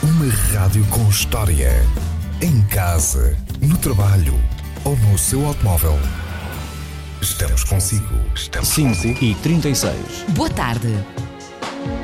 Uma rádio com história. Em casa, no trabalho ou no seu automóvel. Estamos consigo. 5h36. Boa tarde.